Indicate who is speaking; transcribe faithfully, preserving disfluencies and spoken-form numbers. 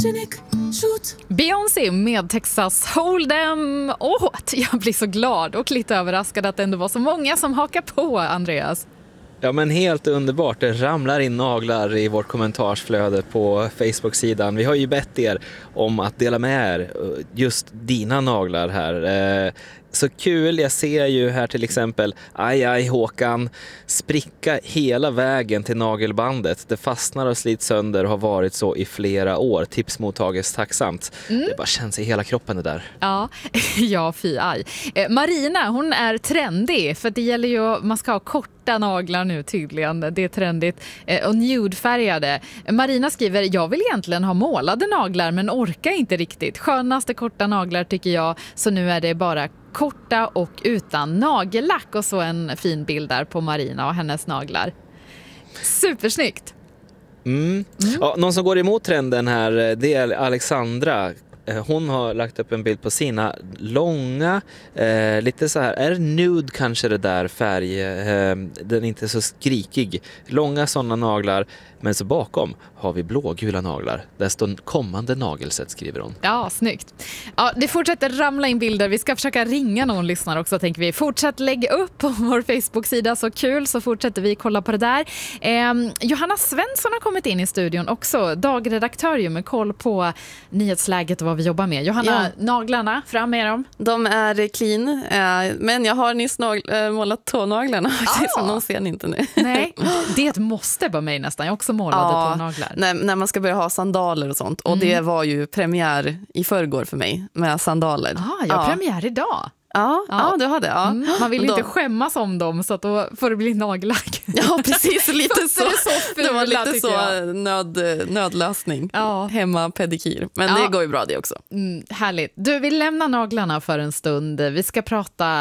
Speaker 1: photogenic, shoot.
Speaker 2: Beyoncé med Texas Hold'em. Åh, jag blir så glad och lite överraskad att det ändå var så många som hakar på, Andreas.
Speaker 3: Ja, men helt underbart. Det ramlar in naglar i vårt kommentarsflöde på Facebook-sidan. Vi har ju bett er om att dela med er just dina naglar här. Så kul, jag ser ju här till exempel aj aj Håkan spricka hela vägen till nagelbandet. Det fastnar och slits sönder och har varit så i flera år. Tips mottages tacksamt. Mm. Det bara känns i hela kroppen det där.
Speaker 2: Ja, ja fy aj. Eh, Marina, hon är trendig för det gäller ju, man ska ha korta naglar nu tydligen. Det är trendigt. Eh, och nudefärgade. Marina skriver, jag vill egentligen ha målade naglar men orkar inte riktigt. Skönaste korta naglar tycker jag, så nu är det bara korta och utan nagellack, och så en fin bild där på Marina och hennes naglar. Supersnyggt.
Speaker 3: Mm. Mm. Ja, någon som går emot trenden här, det är Alexandra. Hon har lagt upp en bild på sina långa, eh, lite så här, är det nude kanske det där färg, eh, den är inte så skrikig, långa sådana naglar, men så bakom har vi blågula naglar. Där står kommande nagelsätt, skriver hon.
Speaker 2: Ja, snyggt. Ja, det fortsätter ramla in bilder. Vi ska försöka ringa någon lyssnare också, tänker vi. Fortsätt lägga upp på vår Facebook-sida, så kul, så fortsätter vi kolla på det där. Eh, Johanna Svensson har kommit in i studion också, dagredaktör ju, med koll på nyhetsläget och vad vi jobbar med. Johanna, ja. Naglarna, fram med dem.
Speaker 4: De är clean, eh, men jag har nyss nagl- äh, målat tånaglarna, ah. som de ser inte nu.
Speaker 2: Nej, det är ett måste på mig nästan. Jag också målade ja, tånaglar.
Speaker 4: När, när man ska börja ha sandaler och sånt. Och mm. det var ju premiär i förrgår för mig med sandaler.
Speaker 2: Ah, jag har ja. premiär idag.
Speaker 4: Ja, ja. ja, du har det. Ja.
Speaker 2: Mm. Man vill ju då inte skämmas om dem, så att då får det bli nagellack.
Speaker 4: Ja, precis. Lite så.
Speaker 2: Det, så fula,
Speaker 4: det var lite så nöd, nödlösning. Ja. Hemma pedikyr. Men ja. det går ju bra det också.
Speaker 2: Mm, härligt. Du, vi lämnar naglarna för en stund. Vi ska prata